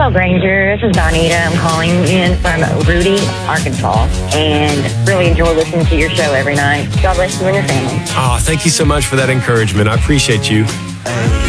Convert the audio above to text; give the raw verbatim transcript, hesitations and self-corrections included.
Hello, Granger. This is Donita. I'm calling in from Rudy, Arkansas, and really enjoy listening to your show every night. God bless you and your family. Oh, thank you so much for that encouragement. I appreciate you.